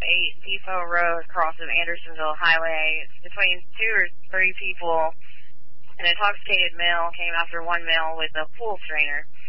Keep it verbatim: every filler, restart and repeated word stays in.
eight Depot Road crossing Andersonville Highway. It's between two or three people. An intoxicated male came after one male with a pool strainer.